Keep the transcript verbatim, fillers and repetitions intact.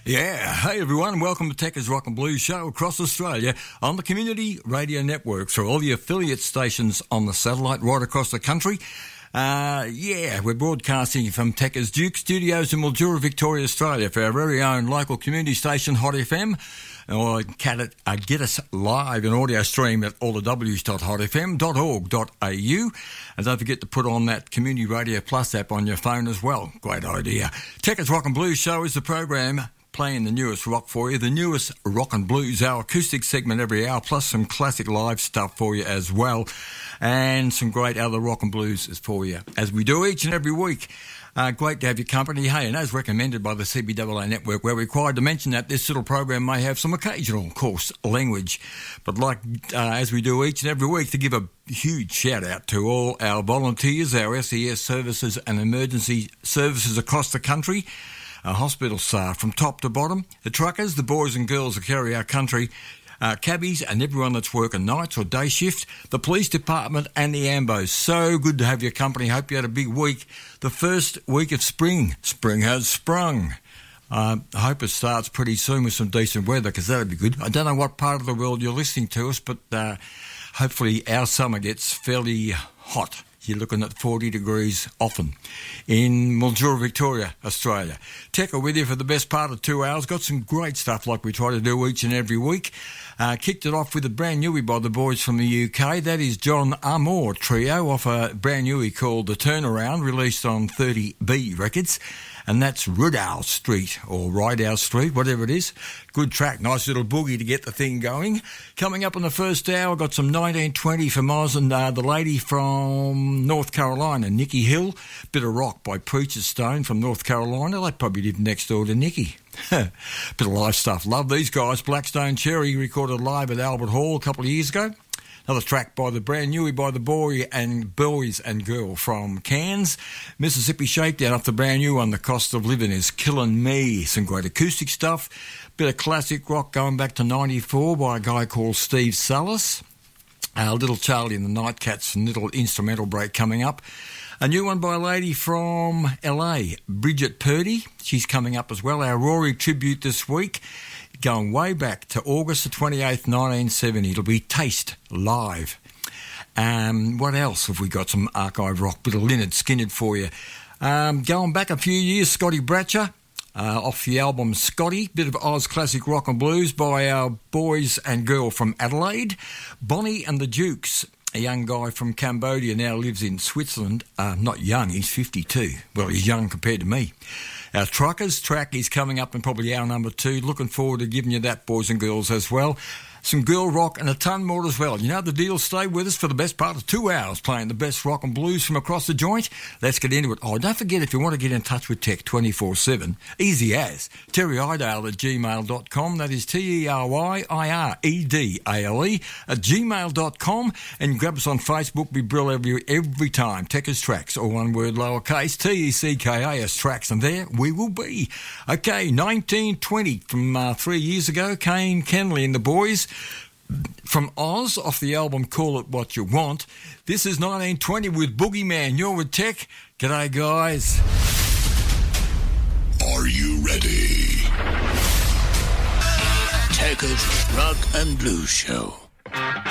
Yeah, hey everyone, welcome to Techers Rock and Blues Show across Australia on the Community Radio Network through all the affiliate stations on the satellite right across the country. Uh, yeah, we're broadcasting from Techers Duke Studios in Mildura, Victoria, Australia for our very own local community station, Hot F M. Or get, it, uh, get us live in audio stream at all the w's dot hot f m dot org dot a u. And don't forget to put on that Community Radio Plus app on your phone as well. Great idea. Techers Rock and Blues Show is the program playing the newest rock for you, the newest rock and blues, our acoustic segment every hour, plus some classic live stuff for you as well, and some great other rock and blues for you, as we do each and every week. Uh, great to have your company. Hey, and as recommended by the C B A A Network, we're required to mention that this little program may have some occasional coarse language. But like uh, as we do each and every week, to give a huge shout out to all our volunteers, our S E S services and emergency services across the country, our hospital staff from top to bottom, the truckers, the boys and girls who carry our country, Uh, cabbies and everyone that's working nights or day shift, the police department and the ambos. So good to have your company. Hope you had a big week. The first week of spring. Spring has sprung. Uh, I hope it starts pretty soon with some decent weather, because that'd be good. I don't know what part of the world you're listening to us, but uh, hopefully our summer gets fairly hot. You're looking at forty degrees often in Mildura, Victoria, Australia. Tech are with you for the best part of two hours. Got some great stuff like we try to do each and every week. Uh, kicked it off with a brand newie by the boys from the U K. That is John Armour Trio off a brand newie called The Turnaround, released on thirty B Records. And that's Rideau Street, or Rideau Street, whatever it is. Good track, nice little boogie to get the thing going. Coming up in the first hour, got some nineteen twenty from Oz and uh, the lady from North Carolina, Nikki Hill. Bit of rock by Preacher Stone from North Carolina. They probably live next door to Nikki. Bit of live stuff. Love these guys. Blackstone Cherry recorded live at Albert Hall a couple of years ago. Another track by the brand newie by the boy and boys and girl from Cairns. Mississippi Shakedown off the brand new one. The Cost of Living is Killing Me. Some great acoustic stuff. Bit of classic rock going back to ninety-four by a guy called Steve Salas. Uh, Little Charlie and the Nightcats, and little instrumental break coming up. A new one by a lady from L A, Bridget Purdy. She's coming up as well. Our Rory tribute this week, going way back to August the twenty-eighth, nineteen seventy. It'll be Taste Live. Um, what else have we got? Some archive rock, bit of Lynyrd Skynyrd for you. Um, going back a few years, Scotty Bratcher, uh, off the album Scotty. Bit of Oz classic rock and blues by our boys and girl from Adelaide. Bonnie and the Dukes. A young guy from Cambodia now lives in Switzerland. Uh, not young, he's fifty-two. Well, he's young compared to me. Our Truckers track is coming up in probably hour number two. Looking forward to giving you that, boys and girls, as well. Some girl rock and a ton more as well. You know the deal. Stay with us for the best part of two hours playing the best rock and blues from across the joint. Let's get into it. Oh, don't forget, if you want to get in touch with Tech twenty-four seven, easy as Terry Idale at gmail dot com. That is T E R Y I R E D A L E at gmail dot com. And grab us on Facebook. We brill every, every time. Techers Tracks, or one word lowercase, T E C K A S Tracks. And there we will be. Okay, nineteen twenty from uh, three years ago. Kane Kenley and the boys from Oz off the album Call It What You Want. This is nineteen twenty with Boogeyman. You're with Tech. G'day, guys. Are you ready? Techers Rock and Blues Show.